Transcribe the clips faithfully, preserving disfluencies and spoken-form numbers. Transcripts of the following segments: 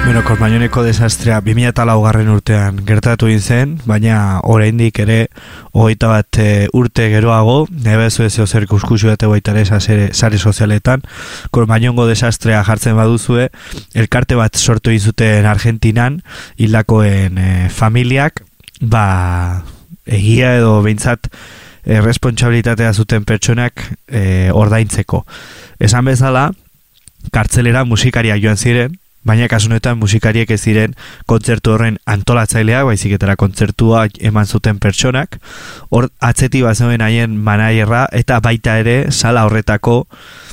Bueno, Kormañoneko desastrea bi mila laugarren urtean gertatu zen, baina oraindik ere hogeita bat e, urte geroago, nebezu ez zer kuskusu bate baitare sare sozialetan, Kormañongo desastrea jartzen baduzue, elkarte bat sortu izuten Argentinan, hildakoen e, familiak, ba, egia edo behintzat e, responsabilitatea zuten pertsonak e, ordaintzeko. Esan bezala, kartzelera musikaria joan ziren, baina kasunetan musikariek ez ziren kontzertu horren antolatzaileak, baizik etara kontzertua eman zuten pertsonak, hor atzeti bazeuen haien manaierra, eta baita ere sala horretako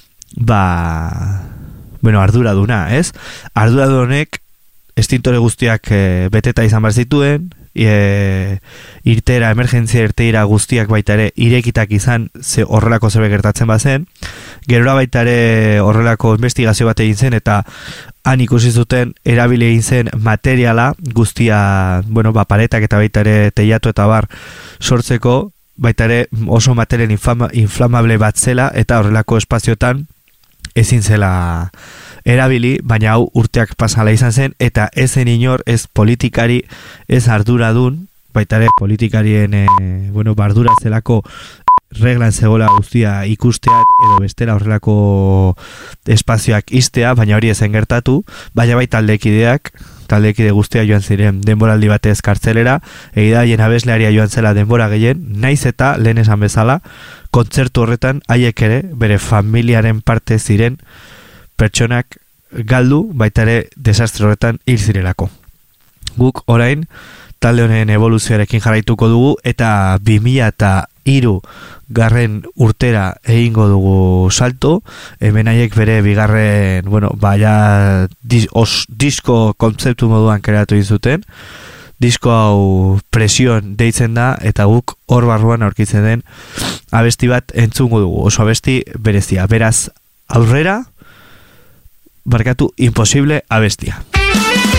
ba, bueno, arduraduna, ez? Arduradunek estintore guztiak e, beteta izan behar zituen, e, irtera, emergentzia irteira guztiak baita ere irekitak izan ze horrelako zerbait gertatzen bazen, gerora baita ere horrelako investigazio bat egin zen, eta han ikusi zuten erabili egin zen materiala guztia, bueno, ba, paretak eta baita ere teiatu eta bar sortzeko, baita ere oso material inflama, inflamable bat zela, eta horrelako espaziotan ezin zela erabili, baina hau urteak pasala izan zen, eta ez zen inor, ez politikari, ez arduradun, baita ere politikarien e, bueno, bardura zelako reglan zegoela guztia ikusteat edo bestela horrelako espazioak iztea, baina hori ezen gertatu, baina bai taldekideak, taldekide guztia joan ziren denboraldi batez kartzelera, egidaien abeslearia joan zela denbora gehien, naiz eta lehen esan bezala, kontzertu horretan haiek ere bere familiaren parte ziren pertsonak galdu, baita ere desastre horretan hil zirelako. Guk orain talde honen evoluzioarekin jarraituko dugu, eta bi mila hiru garren urtera egingo dugu salto, hemen haiek bere bigarren, bueno, baina dis, os, disko kontzeptu moduan kreatu izuten, disko hau presion deitzen da, eta guk hor barruan aurkitzen den abesti bat entzungo dugu, oso abesti berezia, beraz aurrera, barkatu, imposible abestia.